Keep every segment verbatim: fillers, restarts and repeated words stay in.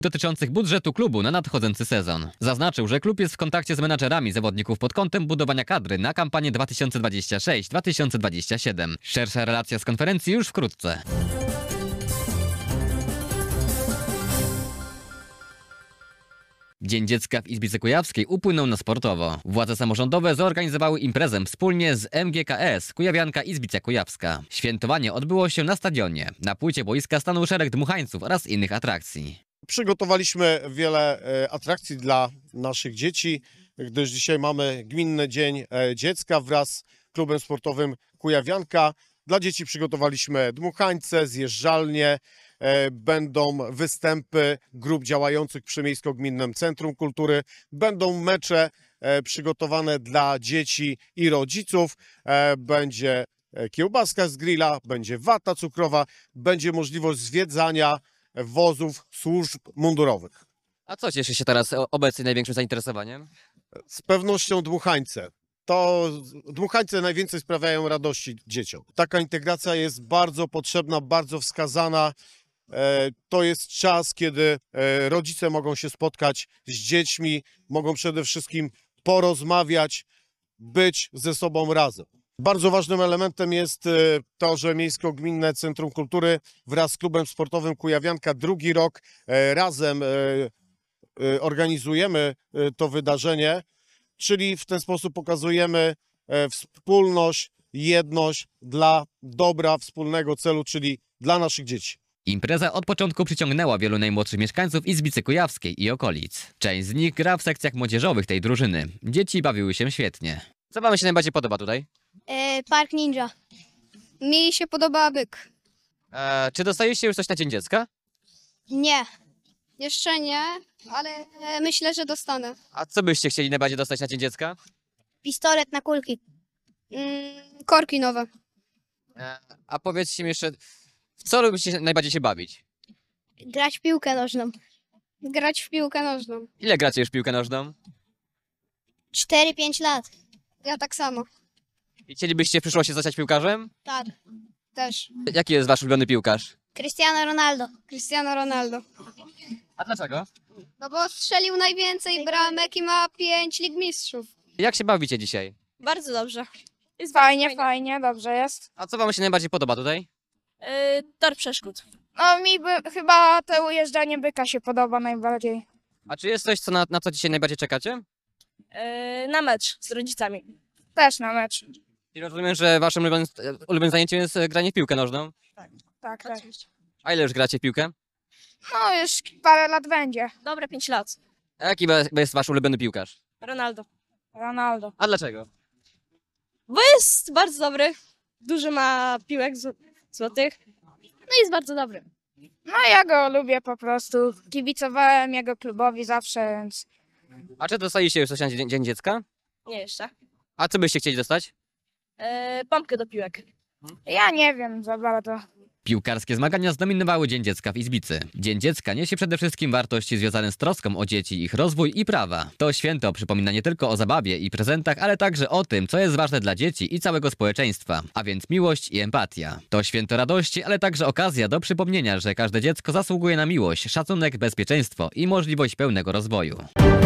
dotyczących budżetu klubu na nadchodzący sezon. Zaznaczył, że klub jest w kontakcie z menadżerami zawodników pod kątem budowania kadry na kampanię dwa tysiące dwudziestą szóstą dwa tysiące dwudziestą siódmą. Szersza relacja z konferencji już wkrótce. Dzień Dziecka w Izbicy Kujawskiej upłynął na sportowo. Władze samorządowe zorganizowały imprezę wspólnie z M G K S Kujawianka Izbica Kujawska. Świętowanie odbyło się na stadionie. Na płycie boiska stanął szereg dmuchańców oraz innych atrakcji. Przygotowaliśmy wiele atrakcji dla naszych dzieci, gdyż dzisiaj mamy Gminny Dzień Dziecka wraz z klubem sportowym Kujawianka. Dla dzieci przygotowaliśmy dmuchańce, zjeżdżalnie, będą występy grup działających przy Miejsko-Gminnym Centrum Kultury, będą mecze przygotowane dla dzieci i rodziców, będzie kiełbaska z grilla, będzie wata cukrowa, będzie możliwość zwiedzania wozów służb mundurowych. A co cieszy się teraz obecnie największym zainteresowaniem? Z pewnością dmuchańce. To dmuchańce najwięcej sprawiają radości dzieciom. Taka integracja jest bardzo potrzebna, bardzo wskazana. To jest czas, kiedy rodzice mogą się spotkać z dziećmi, mogą przede wszystkim porozmawiać, być ze sobą razem. Bardzo ważnym elementem jest to, że Miejsko-Gminne Centrum Kultury wraz z klubem sportowym Kujawianka drugi rok razem organizujemy to wydarzenie, czyli w ten sposób pokazujemy wspólność, jedność dla dobra wspólnego celu, czyli dla naszych dzieci. Impreza od początku przyciągnęła wielu najmłodszych mieszkańców Izbicy Kujawskiej i okolic. Część z nich gra w sekcjach młodzieżowych tej drużyny. Dzieci bawiły się świetnie. Co wam się najbardziej podoba tutaj? E, Park Ninja. Mi się podoba byk. E, czy dostaliście już coś na Dzień Dziecka? Nie. Jeszcze nie, ale e, myślę, że dostanę. A co byście chcieli najbardziej dostać na Dzień Dziecka? Pistolet na kulki. Mm, korki nowe. E, a powiedzcie mi jeszcze, w co lubicie najbardziej się bawić? Grać w piłkę nożną. Grać w piłkę nożną. Ile gracie już w piłkę nożną? cztery pięć lat. Ja tak samo. I chcielibyście w przyszłości zostać piłkarzem? Tak. Też. Jaki jest wasz ulubiony piłkarz? Cristiano Ronaldo. Cristiano Ronaldo. A dlaczego? No bo strzelił najwięcej bramek i ma pięć lig mistrzów. Jak się bawicie dzisiaj? Bardzo dobrze. Jest fajnie, fajnie, fajnie, dobrze jest. A co wam się najbardziej podoba tutaj? Yy, tor przeszkód. No mi by, chyba to ujeżdżanie byka się podoba najbardziej. A czy jest coś, co na, na co dzisiaj najbardziej czekacie? Yy, na mecz z rodzicami. Też na mecz. I rozumiem, że waszym ulubionym, ulubionym zajęciem jest granie w piłkę nożną. Tak, tak. A ile już gracie w piłkę? No już parę lat będzie. Dobre pięć lat. A jaki jest wasz ulubiony piłkarz? Ronaldo. Ronaldo. A dlaczego? Bo jest bardzo dobry. Dużo ma piłek zł złotych. No i jest bardzo dobry. No ja go lubię po prostu. Kibicowałem jego klubowi zawsze, więc... A czy dostaliście już coś na Dzień, Dzień Dziecka? Nie jeszcze. A co byście chcieli dostać? Yy, pompkę do piłek. Ja nie wiem za bardzo. Piłkarskie zmagania zdominowały Dzień Dziecka w Izbicy. Dzień Dziecka niesie przede wszystkim wartości związane z troską o dzieci, ich rozwój i prawa. To święto przypomina nie tylko o zabawie i prezentach, ale także o tym, co jest ważne dla dzieci i całego społeczeństwa, a więc miłość i empatia. To święto radości, ale także okazja do przypomnienia, że każde dziecko zasługuje na miłość, szacunek, bezpieczeństwo i możliwość pełnego rozwoju.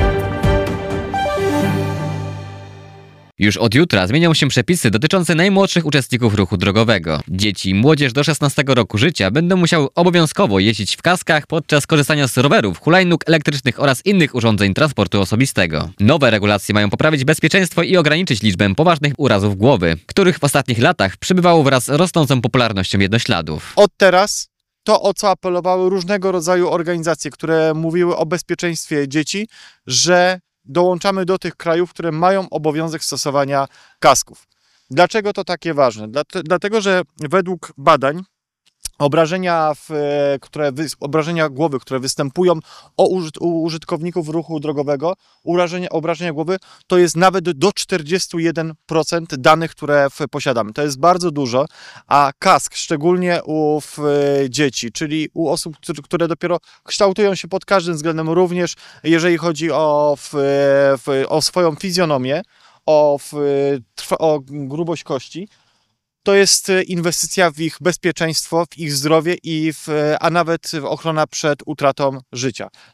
Już od jutra zmienią się przepisy dotyczące najmłodszych uczestników ruchu drogowego. Dzieci i młodzież do szesnastego roku życia będą musiały obowiązkowo jeździć w kaskach podczas korzystania z rowerów, hulajnóg elektrycznych oraz innych urządzeń transportu osobistego. Nowe regulacje mają poprawić bezpieczeństwo i ograniczyć liczbę poważnych urazów głowy, których w ostatnich latach przybywało wraz z rosnącą popularnością jednośladów. Od teraz to, o co apelowały różnego rodzaju organizacje, które mówiły o bezpieczeństwie dzieci, że dołączamy do tych krajów, które mają obowiązek stosowania kasków. Dlaczego to takie ważne? Dlatego, że według badań obrażenia, w, które, obrażenia głowy, które występują u użytkowników ruchu drogowego, obrażenia, obrażenia głowy, to jest nawet do czterdziestu jeden procent danych, które posiadamy. To jest bardzo dużo, a kask, szczególnie u w, dzieci, czyli u osób, które dopiero kształtują się pod każdym względem, również jeżeli chodzi o, w, w, o swoją fizjonomię, o, w, o grubość kości, to jest e, inwestycja w ich bezpieczeństwo, w ich zdrowie i w, e, a nawet w ochrona przed utratą życia.